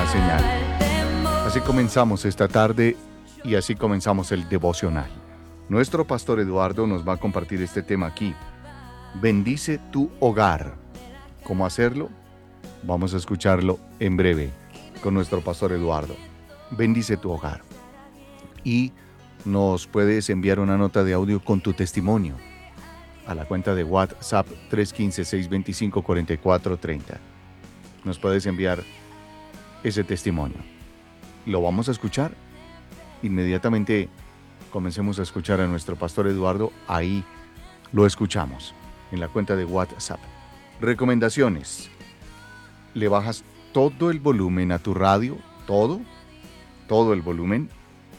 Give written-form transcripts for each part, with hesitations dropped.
señal. Así comenzamos esta tarde y así comenzamos el devocional. Nuestro pastor Eduardo nos va a compartir este tema aquí. Bendice tu hogar. ¿Cómo hacerlo? Vamos a escucharlo en breve con nuestro pastor Eduardo. Bendice tu hogar. Y nos puedes enviar una nota de audio con tu testimonio a la cuenta de WhatsApp 315-625-4430. Nos puedes enviar ese testimonio. Lo vamos a escuchar. Inmediatamente comencemos a escuchar a nuestro pastor Eduardo. Ahí lo escuchamos en la cuenta de WhatsApp. Recomendaciones. Le bajas todo el volumen a tu radio, todo el volumen,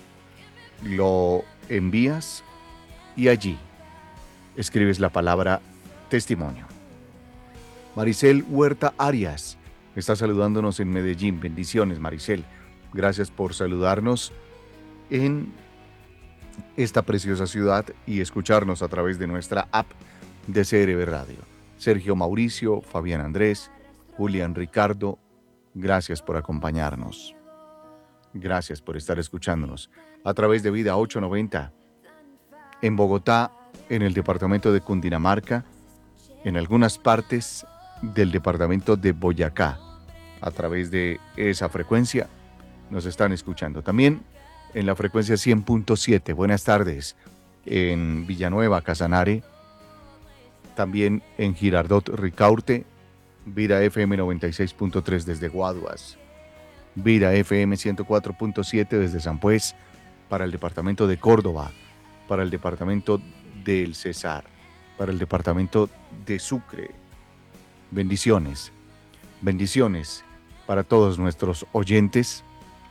lo envías y allí escribes la palabra testimonio. Maricel Huerta Arias está saludándonos en Medellín. Bendiciones, Maricel. Gracias por saludarnos en esta preciosa ciudad y escucharnos a través de nuestra app de CRB Radio. Sergio Mauricio, Fabián Andrés, Julián Ricardo, gracias por acompañarnos. Gracias por estar escuchándonos a través de Vida 890 en Bogotá, en el departamento de Cundinamarca, en algunas partes del departamento de Boyacá. A través de esa frecuencia nos están escuchando. También en la frecuencia 100.7. Buenas tardes. En Villanueva, Casanare. También en Girardot, Ricaurte. Vida FM 96.3 desde Guaduas. Vida FM 104.7 desde San Pues, para el departamento de Córdoba, para el departamento del Cesar, para el departamento de Sucre. Bendiciones, bendiciones para todos nuestros oyentes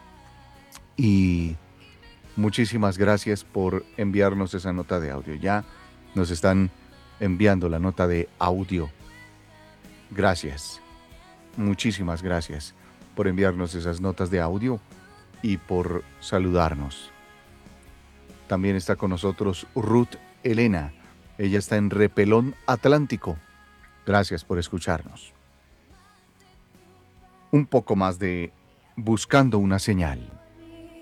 y muchísimas gracias por enviarnos esa nota de audio. Ya nos están enviando la nota de audio. Gracias, muchísimas gracias por enviarnos esas notas de audio y por saludarnos. También está con nosotros Ruth Elena. Ella está en Repelón Atlántico. Gracias por escucharnos. Un poco más de Buscando una señal.